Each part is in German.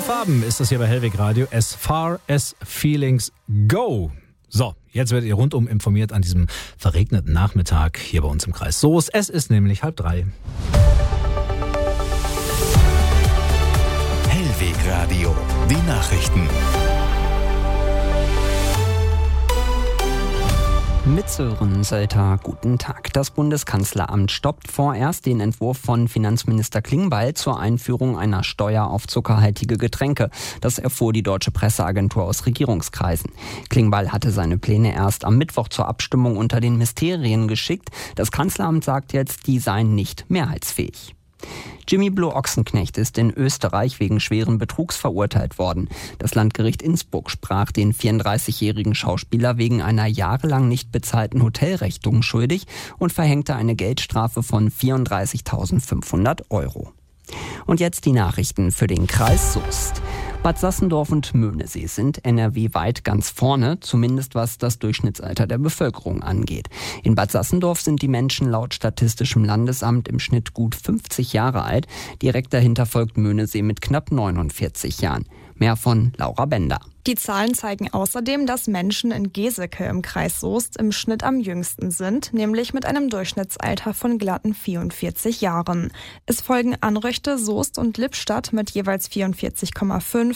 Farben ist das hier bei Hellweg Radio. As far as feelings go. So, jetzt werdet ihr rundum informiert an diesem verregneten Nachmittag hier bei uns im Kreis Soest. Es ist nämlich 2:30. Hellweg Radio, die Nachrichten. Mit Sören Sölter, guten Tag. Das Bundeskanzleramt stoppt vorerst den Entwurf von Finanzminister Klingbeil zur Einführung einer Steuer auf zuckerhaltige Getränke. Das erfuhr die deutsche Presseagentur aus Regierungskreisen. Klingbeil hatte seine Pläne erst am Mittwoch zur Abstimmung unter den Ministerien geschickt. Das Kanzleramt sagt jetzt, die seien nicht mehrheitsfähig. Jimmy Blue Ochsenknecht ist in Österreich wegen schweren Betrugs verurteilt worden. Das Landgericht Innsbruck sprach den 34-jährigen Schauspieler wegen einer jahrelang nicht bezahlten Hotelrechnung schuldig und verhängte eine Geldstrafe von 34.500 €. Und jetzt die Nachrichten für den Kreis Soest. Bad Sassendorf und Möhnesee sind NRW-weit ganz vorne, zumindest was das Durchschnittsalter der Bevölkerung angeht. In Bad Sassendorf sind die Menschen laut Statistischem Landesamt im Schnitt gut 50 Jahre alt. Direkt dahinter folgt Möhnesee mit knapp 49 Jahren. Mehr von Laura Bender. Die Zahlen zeigen außerdem, dass Menschen in Geseke im Kreis Soest im Schnitt am jüngsten sind, nämlich mit einem Durchschnittsalter von glatten 44 Jahren. Es folgen Anröchte, Soest und Lippstadt mit jeweils 44,5,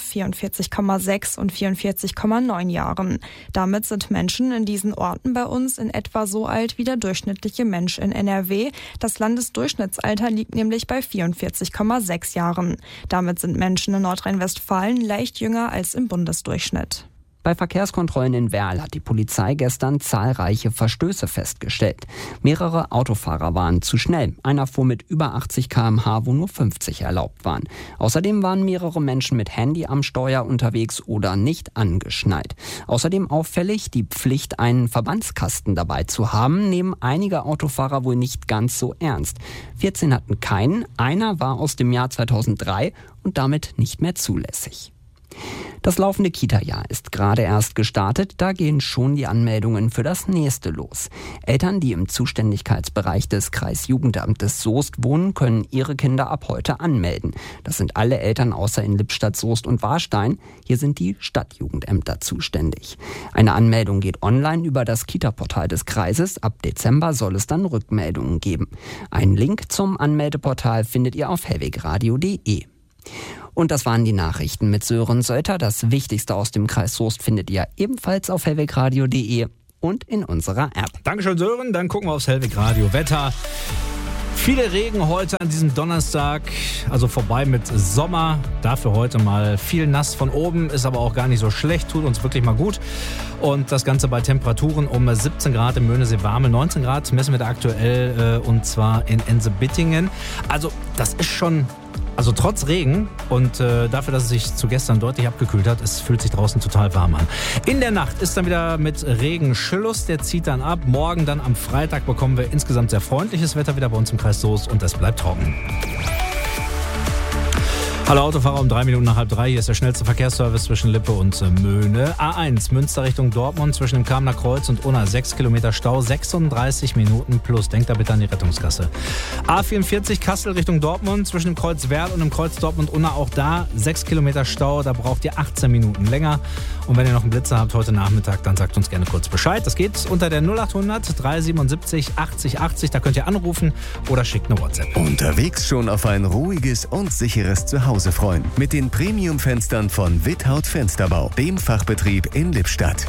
44,6 und 44,9 Jahren. Damit sind Menschen in diesen Orten bei uns in etwa so alt wie der durchschnittliche Mensch in NRW. Das Landesdurchschnittsalter liegt nämlich bei 44,6 Jahren. Damit sind Menschen in Nordrhein-Westfalen leicht jünger als im Bundesdurchschnitt. Bei Verkehrskontrollen in Werl hat die Polizei gestern zahlreiche Verstöße festgestellt. Mehrere Autofahrer waren zu schnell. Einer fuhr mit über 80 km/h, wo nur 50 erlaubt waren. Außerdem waren mehrere Menschen mit Handy am Steuer unterwegs oder nicht angeschnallt. Außerdem auffällig, die Pflicht, einen Verbandskasten dabei zu haben, nehmen einige Autofahrer wohl nicht ganz so ernst. 14 hatten keinen, einer war aus dem Jahr 2003 und damit nicht mehr zulässig. Das laufende Kita-Jahr ist gerade erst gestartet, da gehen schon die Anmeldungen für das nächste los. Eltern, die im Zuständigkeitsbereich des Kreisjugendamtes Soest wohnen, können ihre Kinder ab heute anmelden. Das sind alle Eltern außer in Lippstadt, Soest und Warstein. Hier sind die Stadtjugendämter zuständig. Eine Anmeldung geht online über das Kita-Portal des Kreises. Ab Dezember soll es dann Rückmeldungen geben. Einen Link zum Anmeldeportal findet ihr auf hellwegradio.de. Und das waren die Nachrichten mit Sören Sölter. Das Wichtigste aus dem Kreis Soest findet ihr ebenfalls auf hellwegradio.de und in unserer App. Dankeschön, Sören. Dann gucken wir aufs Hellweg Radio Wetter. Viele Regen heute an diesem Donnerstag, also vorbei mit Sommer. Dafür heute mal viel nass von oben, ist aber auch gar nicht so schlecht, tut uns wirklich mal gut. Und das Ganze bei Temperaturen um 17 Grad im Möhnesee Warme, 19 Grad messen wir da aktuell und zwar in Ense-Bittingen. Also das ist schon... Also trotz Regen und dafür, dass es sich zu gestern deutlich abgekühlt hat, es fühlt sich draußen total warm an. In der Nacht ist dann wieder mit Regen Schluss, der zieht dann ab. Morgen dann am Freitag bekommen wir insgesamt sehr freundliches Wetter wieder bei uns im Kreis Soest und es bleibt trocken. Hallo Autofahrer, um 3 Minuten nach 2:30. Hier ist der schnellste Verkehrsservice zwischen Lippe und Möhne. A1 Münster Richtung Dortmund zwischen dem Kamener Kreuz und Unna 6 Kilometer Stau, 36 Minuten plus. Denkt da bitte an die Rettungsgasse. A44 Kassel Richtung Dortmund zwischen dem Kreuz Werl und dem Kreuz Dortmund-Unna, auch da 6 Kilometer Stau, da braucht ihr 18 Minuten länger. Und wenn ihr noch einen Blitzer habt heute Nachmittag, dann sagt uns gerne kurz Bescheid. Das geht unter der 0800 377 80 80, da könnt ihr anrufen oder schickt eine WhatsApp. Unterwegs schon auf ein ruhiges und sicheres Zuhause freuen. Mit den Premium-Fenstern von Without Fensterbau, dem Fachbetrieb in Lippstadt.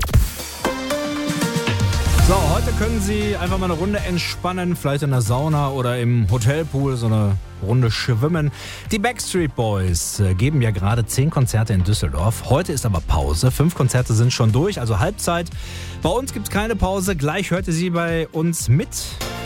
So, heute können Sie einfach mal eine Runde entspannen, vielleicht in der Sauna oder im Hotelpool, so eine Runde schwimmen. Die Backstreet Boys geben ja gerade 10 Konzerte in Düsseldorf. Heute ist aber Pause. 5 Konzerte sind schon durch, also Halbzeit. Bei uns gibt es keine Pause. Gleich hört ihr sie bei uns mit